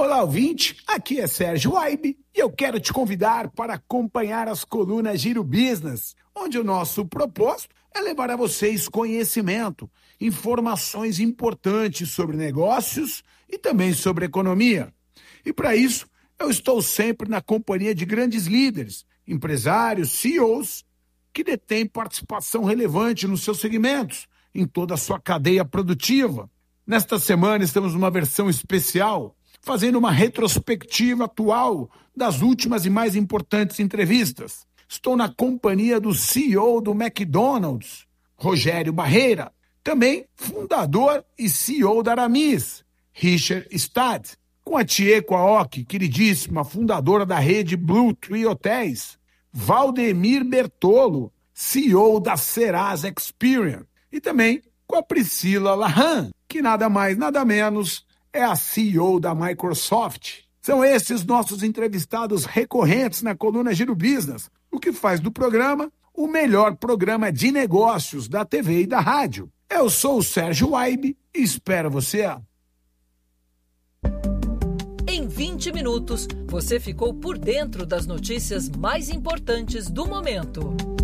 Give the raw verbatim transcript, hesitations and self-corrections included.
Olá, ouvinte, aqui é Sérgio Waibe e eu quero te convidar para acompanhar as colunas Giro Business, onde o nosso propósito é levar a vocês conhecimento, informações importantes sobre negócios e também sobre economia. E para isso, eu estou sempre na companhia de grandes líderes, empresários, C E Os, que detêm participação relevante nos seus segmentos, em toda a sua cadeia produtiva. Nesta semana estamos numa versão especial, fazendo uma retrospectiva atual das últimas e mais importantes entrevistas. Estou na companhia do C E O do McDonald's, Rogério Barreira, também fundador e C E O da Aramis, Richard Stad, com a Tieko Aoki, queridíssima, fundadora da rede Blue Tree Hotéis, Valdemir Bertolo, C E O da Serasa Experian, e também com a Priscila Lahan, que nada mais, nada menos é a C E O da Microsoft. São esses nossos entrevistados recorrentes na coluna Giro Business, o que faz do programa o melhor programa de negócios da T V e da rádio. Eu sou o Sérgio Waibe e espero você. Em vinte minutos, você ficou por dentro das notícias mais importantes do momento.